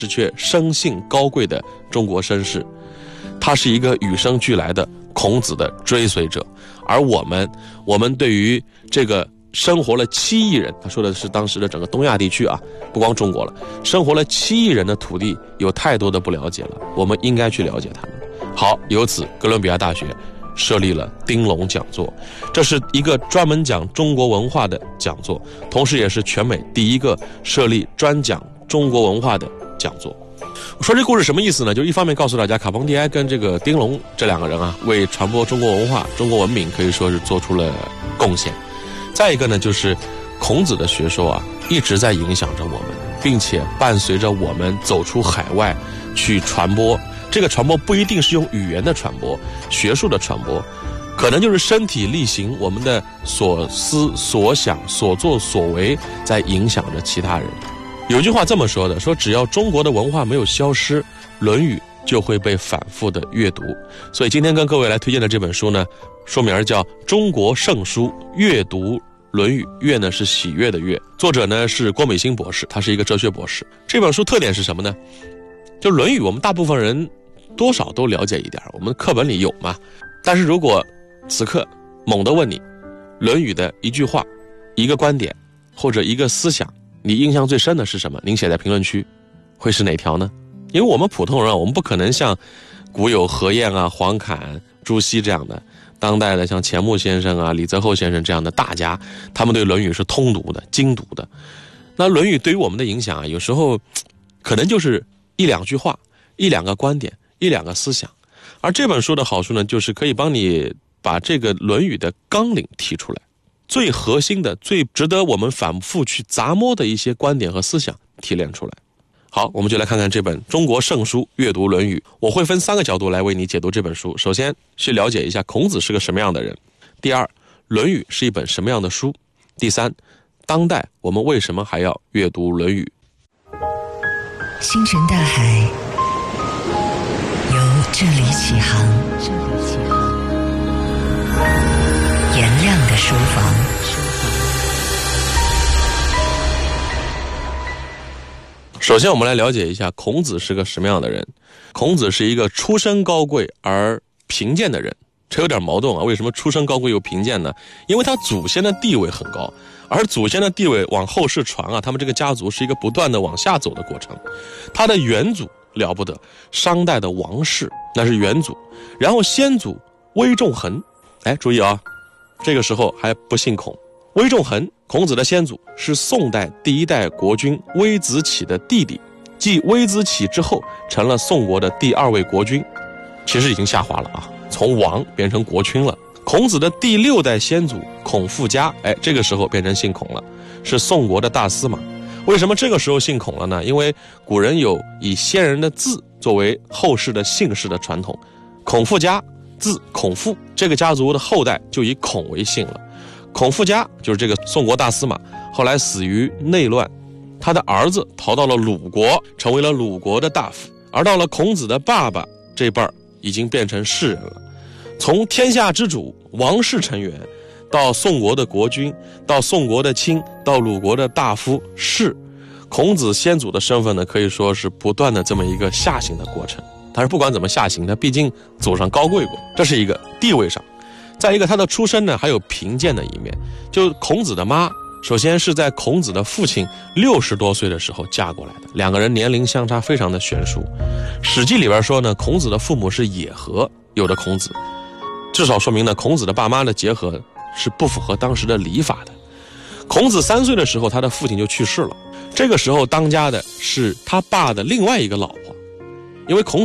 却生性高贵的中国绅士。他是一个与生俱来的孔子的追随者，而我们对于这个生活了7亿人，他说的是当时的整个东亚地区啊，不光中国了，生活了7亿人的土地有太多的不了解了，我们应该去了解他们。好，由此哥伦比亚大学设立了丁龙讲座，这是一个专门讲中国文化的讲座，同时也是全美第一个设立专讲中国文化的讲座。我说这故事什么意思呢？就一方面告诉大家，卡彭蒂埃跟这个丁龙这2个人啊，为传播中国文化、中国文明可以说是做出了贡献。再一个呢，就是孔子的学说啊，一直在影响着我们，并且伴随着我们走出海外去传播。这个传播不一定是用语言的传播、学术的传播，可能就是身体力行，我们的所思所想、所作所为在影响着其他人。有句话这么说的，说只要中国的文化没有消失，《论语》就会被反复的阅读。所以今天跟各位来推荐的这本书呢，书名叫《中国圣书阅读论语》，阅呢是喜悦的阅，作者呢是郭美心博士，他是一个哲学博士。这本书特点是什么呢？就《论语》，我们大部分人多少都了解一点，我们课本里有嘛。但是如果此刻猛地问你，《论语》的一句话、一个观点或者一个思想，你印象最深的是什么？您写在评论区，会是哪条呢？因为我们普通人啊，我们不可能像古有何晏啊、黄侃、朱熹这样的，当代的像钱穆先生啊、李泽厚先生这样的大家，他们对《论语》是通读的、精读的。那《论语》对于我们的影响啊，有时候可能就是1-2句话、1-2个观点、1-2个思想。而这本书的好处呢，就是可以帮你把这个《论语》的纲领提出来，最核心的、最值得我们反复去咂摸的一些观点和思想提炼出来。好，我们就来看看这本《中国圣书阅读论语》。我会分3个角度来为你解读这本书。首先去了解一下孔子是个什么样的人。第二，《论语》是一本什么样的书。第三，当代我们为什么还要阅读《论语》。 星辰大海由这里起航，颜亮的书房。 首先我们来了解一下孔子是个什么样的人。孔子是一个出身高贵而贫贱的人，这有点矛盾啊。为什么出身高贵又贫贱呢？因为他祖先的地位很高，而祖先的地位往后世传啊，他们这个家族是一个不断的往下走的过程。他的远祖了不得，商代的王室，那是远祖。然后先祖威仲衡，注意啊，这个时候还不姓孔。威仲衡，孔子的先祖，是宋代第1代国君微子启的弟弟，继微子启之后成了宋国的第2位国君，其实已经下滑了啊，从王变成国君了。孔子的第6代先祖孔父嘉，这个时候变成姓孔了，是宋国的大司马。为什么这个时候姓孔了呢？因为古人有以先人的字作为后世的姓氏的传统，孔父嘉字孔父，这个家族的后代就以孔为姓了。孔父嘉就是这个宋国大司马，后来死于内乱，他的儿子逃到了鲁国，成为了鲁国的大夫，而到了孔子的爸爸这辈儿已经变成士人了。从天下之主、王室成员，到宋国的国君，到宋国的卿，到鲁国的大夫士，孔子先祖的身份呢，可以说是不断的这么一个下行的过程。但是不管怎么下行，他毕竟祖上高贵过，这是一个地位上。再一个，他的出身呢还有贫贱的一面。就孔子的妈，首先是在孔子的父亲60多岁的时候嫁过来的，2个人年龄相差非常的悬殊。史记里边说呢，孔子的父母是野合有的孔子，至少说明呢，孔子的爸妈的结合是不符合当时的礼法的。孔子3岁的时候，他的父亲就去世了，这个时候当家的是他爸的另外一个老婆，因为孔子